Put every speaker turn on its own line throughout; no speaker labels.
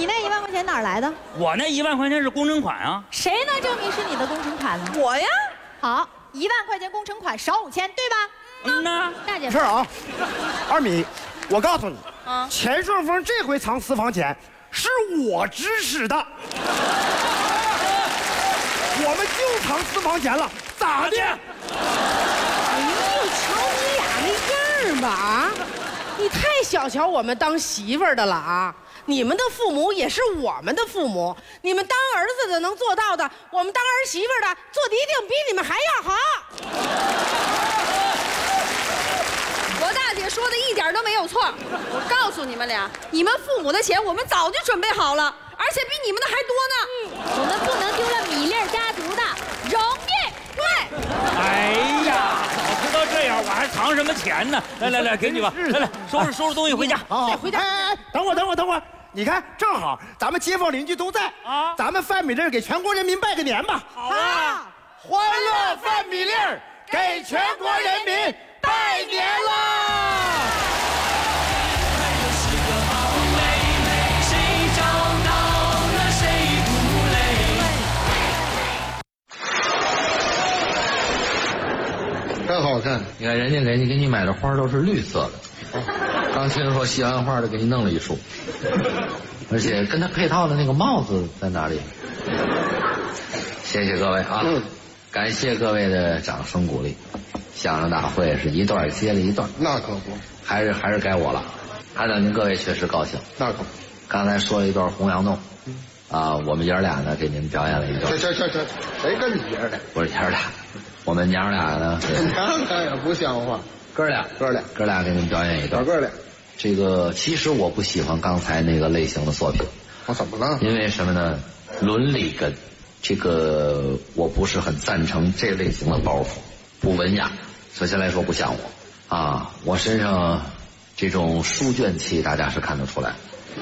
你那1万块钱哪儿来的？
我那1万块钱是工程款啊。
谁能证明是你的工程款呢？
我呀。
好，1万块钱工程款少5000，对吧？
嗯呐。
大姐。
是啊，二米，我告诉你，钱顺风这回藏私房钱是我指使的，我们就藏私房钱了，咋的？
哎呦，瞧你俩那样吧啊！你太小瞧我们当媳妇儿的了啊！你们的父母也是我们的父母，你们当儿子的能做到的，我们当儿媳妇的做的一定比你们还要好。
我大姐说的一点都没有错。我告诉你们俩，你们父母的钱我们早就准备好了，而且比你们的还多呢。
我们不能丢了米粒家族的荣誉。
对。
哎呀，早知道这样，我还藏什么钱呢？来，给你吧。来，收拾东西回家。
好，回家。哎，等会儿，你看，正好咱们街坊邻居都在啊，咱们范米粒给全国人民拜个年吧。
好啊，
欢乐范米粒给全国人民拜年啦！
真好看！你看人家给你买的花都是绿色的，刚听说西兰花的给你弄了一束，而且跟它配套的那个帽子在哪里？谢谢各位啊！感谢各位的掌声鼓励。相声大会是一段接了一段，
那可不，
还是该我了。看到您各位确实高兴，
那可不。
刚才说了一段红阳洞，我们爷儿俩呢给您表演了一段。
这，谁跟你爷儿俩？
不是爷儿俩。我们娘俩呢？
娘俩也不像话。
哥俩给你们表演一段。
哥俩，
这个其实我不喜欢刚才那个类型的作品。
我怎么了？
因为什么呢？伦理跟这个我不是很赞成这类型的包袱，不文雅。首先来说不像我啊，我身上这种书卷气大家是看得出来。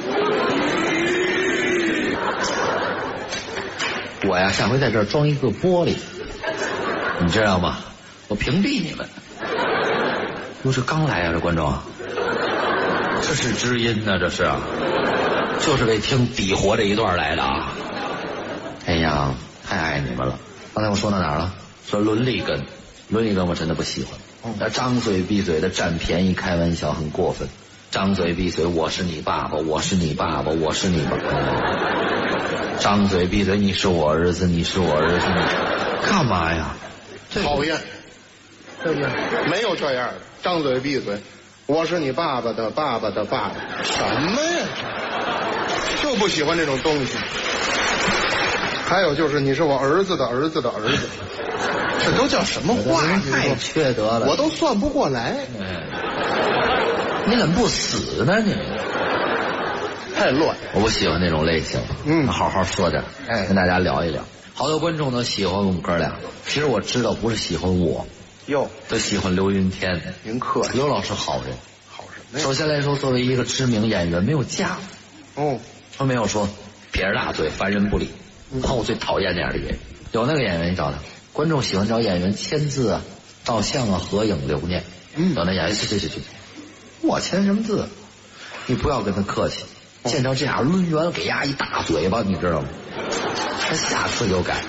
我呀下回在这儿装一个玻璃。你知道吗？我屏蔽你们。这刚来啊，这观众，这是知音呢，这是啊，就是为听底活这一段来的啊。哎呀，太爱你们了。刚才我说到哪儿了？说伦理根我真的不喜欢。那张嘴闭嘴的占便宜开玩笑很过分。张嘴闭嘴，我是你爸爸，我是你爸爸，我是你爸爸。张嘴闭嘴，你是我儿子，你是我儿子，你干嘛呀？
讨厌，对不对？没有这样的，张嘴闭嘴，我是你爸爸的爸爸的爸爸，什么呀？就不喜欢这种东西。还有就是你是我儿子的儿子的儿子，这都叫什么话？
太缺德了，
我都算不过来。
你怎么不死呢？你
太乱，
我不喜欢那种类型。好好说点，跟大家聊一聊。好多观众都喜欢我们哥俩，其实我知道不是喜欢我，都喜欢刘云天。
您客气，
刘老师好人，
好什么呀？
首先来说，作为一个知名演员，没有架子。他没有说撇着大嘴，烦人不理。我最讨厌那样的演员。有那个演员你找他，观众喜欢找演员签字啊、照相啊、合影留念。有那演员去，我签什么字？你不要跟他客气。见着这样抡圆给丫一大嘴巴，你知道吗？他下次就改，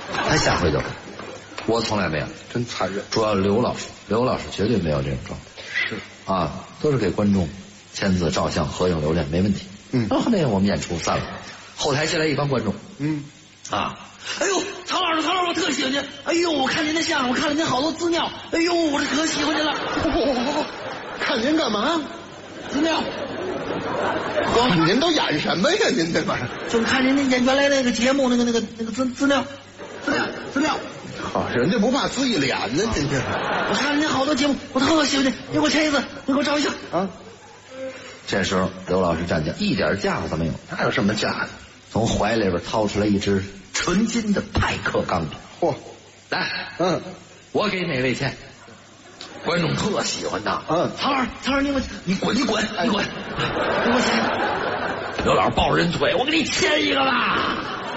我从来没有，
真残忍。
主要刘老师绝对没有这种状态。
是
啊，都是给观众签字、照相、合影留念，没问题。然后那天我们演出散了，后台进来一帮观众。哎呦，曹老师，我特喜欢您。哎呦，我看您的相声，我看了您好多资料。哎呦，我这可喜欢您了。
看您干嘛？
资料。
您都演什么呀？您这玩意儿
就看您那原来那个节目那个资料。
好，人家不怕滋一脸呢，今天。
我看了您好多节目，我特喜欢您，你给我签一字，你给我照一相啊。这时候刘老师站起来，一点架子都没有。
哪有什么架子？
从怀里边掏出来一支纯金的派克钢笔。
嚯，
来，我给哪位签？观众特喜欢他。曹老师，你滚！你给我签。刘老师抱着人腿，我给你签一个吧。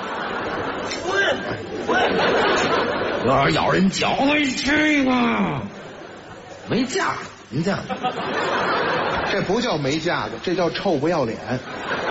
滚！刘老师咬人脚，我给你签一个。没架子，您这样，
这不叫没架子，这叫臭不要脸。